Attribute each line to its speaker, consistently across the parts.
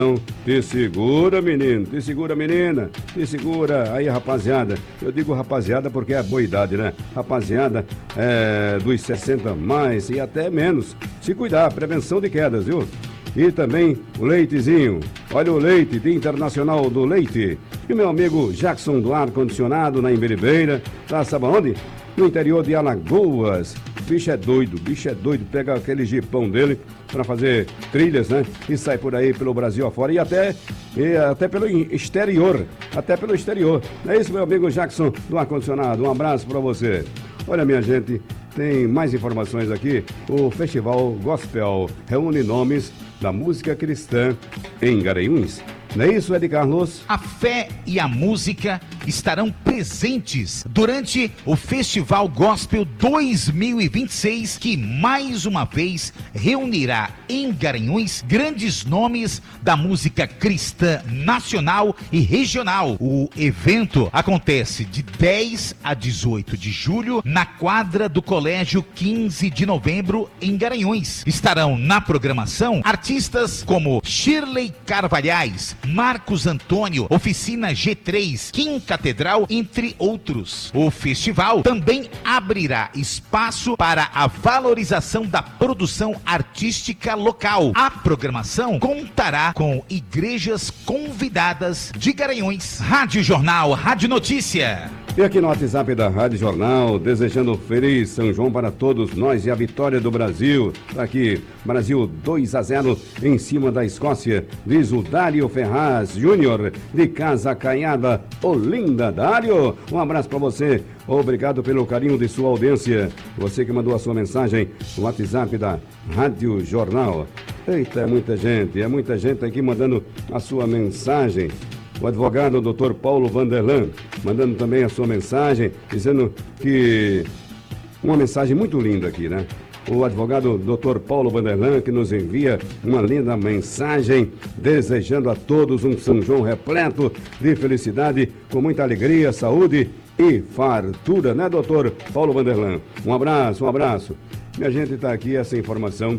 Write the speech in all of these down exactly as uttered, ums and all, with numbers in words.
Speaker 1: Te segura, menino, te segura, menina, te segura aí, rapaziada. Eu digo rapaziada porque é a boa idade, né? Rapaziada é, dos sessenta mais e até menos. Se cuidar, prevenção de quedas, viu? E também o leitezinho. Olha o leite, Dia Internacional do Leite. E meu amigo Jackson do Ar Condicionado na Imbiribeira. Tá, sabe onde? No interior de Alagoas. Bicho é doido, bicho é doido. Pega aquele jipão dele para fazer trilhas, né? E sai por aí pelo Brasil afora e até, e até pelo exterior. Até pelo exterior. É isso, meu amigo Jackson do Ar Condicionado. Um abraço para você. Olha, minha gente, tem mais informações aqui. O Festival Gospel reúne nomes da música cristã em Garanhuns. Não é isso, Ed Carlos?
Speaker 2: A fé e a música estarão presentes durante o Festival Gospel dois mil e vinte e seis, que mais uma vez reunirá em Garanhuns grandes nomes da música cristã nacional e regional. O evento acontece de dez a dezoito de julho na quadra do Colégio quinze de novembro em Garanhuns. Estarão na programação artistas como Shirley Carvalhais, Marcos Antônio, Oficina G três, Kim Catedral, entre outros. O festival também abrirá espaço para a valorização da produção artística local. A programação contará com igrejas convidadas de Garanhuns. Rádio Jornal, Rádio Notícia.
Speaker 1: E aqui no WhatsApp da Rádio Jornal, desejando feliz São João para todos nós e a vitória do Brasil. Tá aqui, Brasil dois a zero em cima da Escócia, diz o Dário Ferraz Júnior, de Casa Caiada, Olinda. Dário, um abraço para você. Obrigado pelo carinho de sua audiência. Você que mandou a sua mensagem no WhatsApp da Rádio Jornal. Eita, é muita gente, é muita gente aqui mandando a sua mensagem. O advogado doutor Paulo Vanderlan, mandando também a sua mensagem, dizendo que... Uma mensagem muito linda aqui, né? O advogado doutor Paulo Vanderlan, que nos envia uma linda mensagem, desejando a todos um São João repleto de felicidade, com muita alegria, saúde e fartura, né, doutor Paulo Vanderlan? Um abraço, um abraço. Minha gente, está aqui essa informação.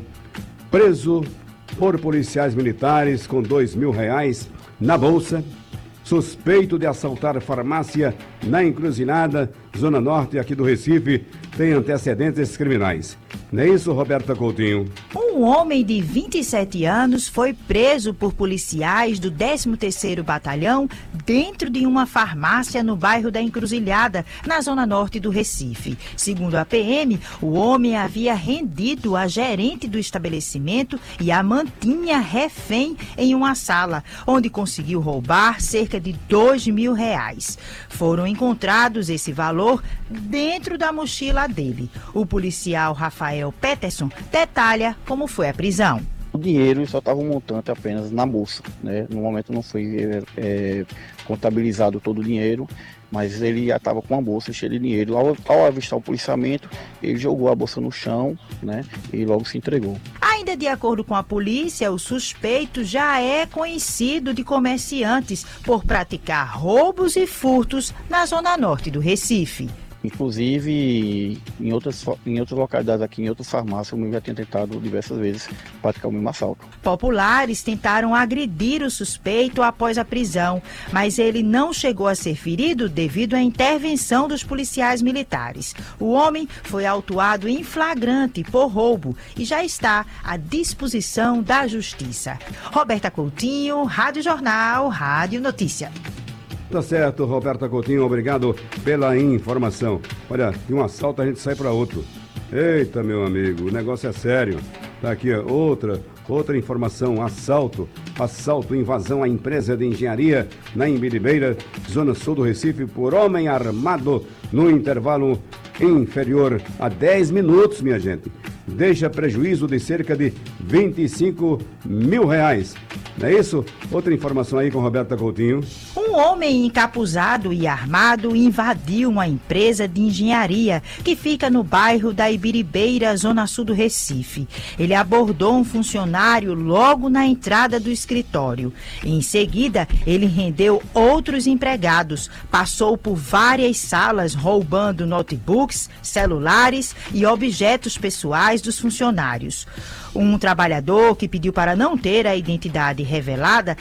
Speaker 1: Preso por policiais militares com dois mil reais na bolsa, suspeito de assaltar farmácia na Encruzilhada, Zona Norte aqui do Recife, tem antecedentes criminais. Não é isso, Roberta Coutinho?
Speaker 3: Um homem de vinte e sete anos foi preso por policiais do décimo terceiro Batalhão dentro de uma farmácia no bairro da Encruzilhada, na Zona Norte do Recife. Segundo a P M, o homem havia rendido a gerente do estabelecimento e a mantinha refém em uma sala, onde conseguiu roubar cerca de dois mil reais. Foram encontrados esse valor dentro da mochila dele. O policial Rafael Peterson detalha como foi a prisão.
Speaker 4: O dinheiro só estava um montante apenas na bolsa, né? No momento não foi é, é, contabilizado todo o dinheiro, mas ele já estava com a bolsa cheia de dinheiro. Ao, ao avistar o policiamento, ele jogou a bolsa no chão, né? E logo se entregou.
Speaker 3: Ainda de acordo com a polícia, o suspeito já é conhecido de comerciantes por praticar roubos e furtos na Zona Norte do Recife.
Speaker 4: Inclusive, em outras, em outras localidades aqui, em outras farmácias, o mesmo já tinha tentado diversas vezes praticar o mesmo assalto.
Speaker 3: Populares tentaram agredir o suspeito após a prisão, mas ele não chegou a ser ferido devido à intervenção dos policiais militares. O homem foi autuado em flagrante por roubo e já está à disposição da Justiça. Roberta Coutinho, Rádio Jornal, Rádio Notícia.
Speaker 1: Tá certo, Roberta Coutinho, obrigado pela informação. Olha, de um assalto a gente sai para outro. Eita, meu amigo, o negócio é sério. Tá aqui, ó, outra, outra informação, assalto, assalto, invasão à empresa de engenharia na Imbiribeira, Zona Sul do Recife, por homem armado no intervalo inferior a dez minutos, minha gente. Deixa prejuízo de cerca de vinte e cinco mil reais. Não é isso? Outra informação aí com Roberta Coutinho.
Speaker 3: Um homem encapuzado e armado invadiu uma empresa de engenharia que fica no bairro da Ibiribeira, Zona Sul do Recife. Ele abordou um funcionário logo na entrada do escritório. Em seguida, ele rendeu outros empregados, passou por várias salas roubando notebooks, celulares e objetos pessoais dos funcionários. Um trabalhador trabalhador, que pediu para não ter a identidade revelada,